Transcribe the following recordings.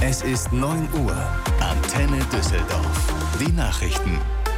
Es ist 9 Uhr. Antenne Düsseldorf. Die Nachrichten.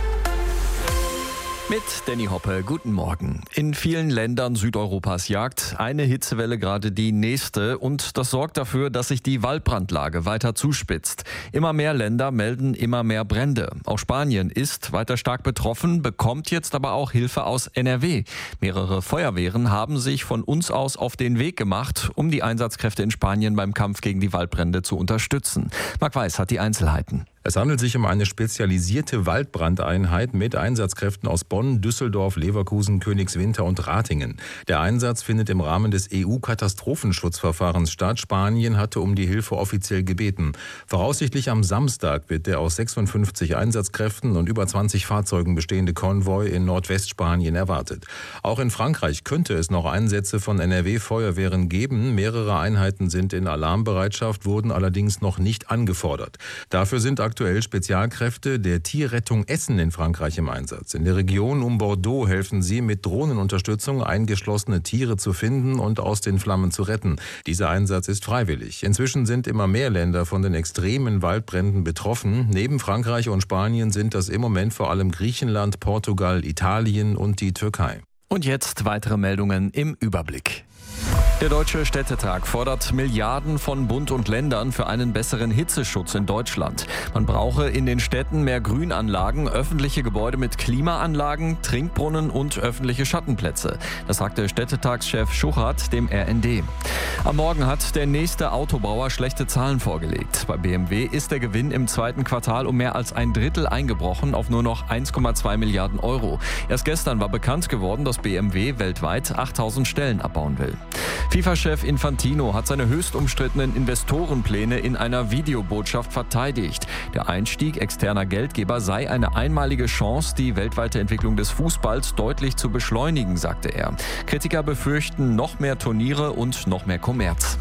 Mit Danny Hoppe, guten Morgen. In vielen Ländern Südeuropas jagt eine Hitzewelle gerade die nächste und das sorgt dafür, dass sich die Waldbrandlage weiter zuspitzt. Immer mehr Länder melden immer mehr Brände. Auch Spanien ist weiter stark betroffen, bekommt jetzt aber auch Hilfe aus NRW. Mehrere Feuerwehren haben sich von uns aus auf den Weg gemacht, um die Einsatzkräfte in Spanien beim Kampf gegen die Waldbrände zu unterstützen. Marc Weiß hat die Einzelheiten. Es handelt sich um eine spezialisierte Waldbrandeinheit mit Einsatzkräften aus Bonn, Düsseldorf, Leverkusen, Königswinter und Ratingen. Der Einsatz findet im Rahmen des EU-Katastrophenschutzverfahrens statt. Spanien hatte um die Hilfe offiziell gebeten. Voraussichtlich am Samstag wird der aus 56 Einsatzkräften und über 20 Fahrzeugen bestehende Konvoi in Nordwestspanien erwartet. Auch in Frankreich könnte es noch Einsätze von NRW-Feuerwehren geben. Mehrere Einheiten sind in Alarmbereitschaft, wurden allerdings noch nicht angefordert. Dafür sind aktuell Spezialkräfte der Tierrettung Essen in Frankreich im Einsatz. In der Region um Bordeaux helfen sie mit Drohnenunterstützung, eingeschlossene Tiere zu finden und aus den Flammen zu retten. Dieser Einsatz ist freiwillig. Inzwischen sind immer mehr Länder von den extremen Waldbränden betroffen. Neben Frankreich und Spanien sind das im Moment vor allem Griechenland, Portugal, Italien und die Türkei. Und jetzt weitere Meldungen im Überblick. Der Deutsche Städtetag fordert Milliarden von Bund und Ländern für einen besseren Hitzeschutz in Deutschland. Man brauche in den Städten mehr Grünanlagen, öffentliche Gebäude mit Klimaanlagen, Trinkbrunnen und öffentliche Schattenplätze. Das sagte Städtetagschef Schuchart dem RND. Am Morgen hat der nächste Autobauer schlechte Zahlen vorgelegt. Bei BMW ist der Gewinn im zweiten Quartal um mehr als ein Drittel eingebrochen auf nur noch 1,2 Milliarden Euro. Erst gestern war bekannt geworden, dass BMW weltweit 8000 Stellen abbauen will. FIFA-Chef Infantino hat seine höchst umstrittenen Investorenpläne in einer Videobotschaft verteidigt. Der Einstieg externer Geldgeber sei eine einmalige Chance, die weltweite Entwicklung des Fußballs deutlich zu beschleunigen, sagte er. Kritiker befürchten noch mehr Turniere und noch mehr Kommerz.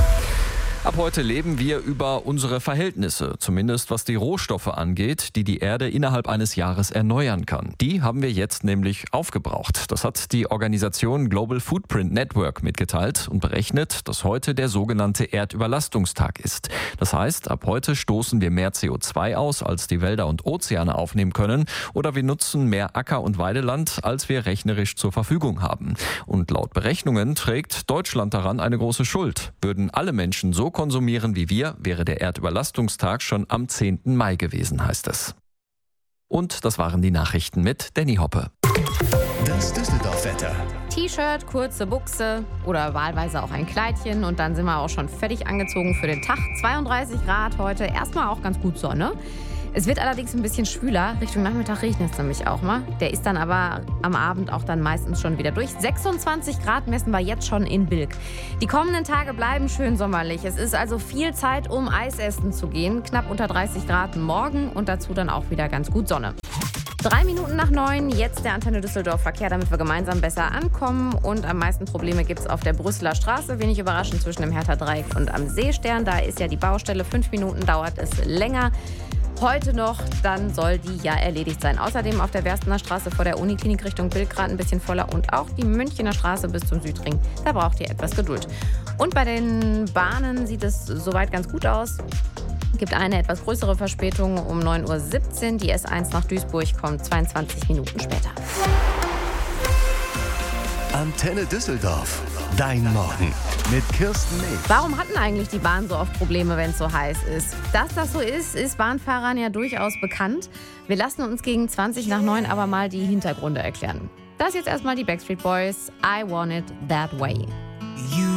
Ab heute leben wir über unsere Verhältnisse, zumindest was die Rohstoffe angeht, die die Erde innerhalb eines Jahres erneuern kann. Die haben wir jetzt nämlich aufgebraucht. Das hat die Organisation Global Footprint Network mitgeteilt und berechnet, dass heute der sogenannte Erdüberlastungstag ist. Das heißt, ab heute stoßen wir mehr CO2 aus, als die Wälder und Ozeane aufnehmen können, oder wir nutzen mehr Acker- und Weideland, als wir rechnerisch zur Verfügung haben. Und laut Berechnungen trägt Deutschland daran eine große Schuld. Würden alle Menschen so konsumieren wie wir, wäre der Erdüberlastungstag schon am 10. Mai gewesen, heißt es. Und das waren die Nachrichten mit Danny Hoppe. Das Düsseldorf-Wetter. T-Shirt, kurze Buchse oder wahlweise auch ein Kleidchen und dann sind wir auch schon fertig angezogen für den Tag. 32 Grad heute, erstmal auch ganz gut Sonne. Es wird allerdings ein bisschen schwüler. Richtung Nachmittag regnet es nämlich auch mal. Der ist dann aber am Abend auch dann meistens schon wieder durch. 26 Grad messen wir jetzt schon in Bilk. Die kommenden Tage bleiben schön sommerlich. Es ist also viel Zeit, um Eis essen zu gehen. Knapp unter 30 Grad morgen und dazu dann auch wieder ganz gut Sonne. 3 Minuten nach 9, jetzt der Antenne Düsseldorf Verkehr, damit wir gemeinsam besser ankommen. Und am meisten Probleme gibt es auf der Brüsseler Straße. Wenig überraschend zwischen dem Hertha-Dreieck und am Seestern. Da ist ja die Baustelle. 5 Minuten dauert es länger. Heute noch, dann soll die ja erledigt sein. Außerdem auf der Werstener Straße vor der Uniklinik Richtung Bilgrad ein bisschen voller und auch die Münchener Straße bis zum Südring. Da braucht ihr etwas Geduld. Und bei den Bahnen sieht es soweit ganz gut aus. Es gibt eine etwas größere Verspätung um 9:17 Uhr. Die S1 nach Duisburg kommt 22 Minuten später. Antenne Düsseldorf. Dein Morgen mit Kirsten May. Warum hatten eigentlich die Bahnen so oft Probleme, wenn es so heiß ist? Dass das so ist Bahnfahrern ja durchaus bekannt. Wir lassen uns gegen 20 nach 9 aber mal die Hintergründe erklären. Das jetzt erstmal die Backstreet Boys. I Want It That Way. You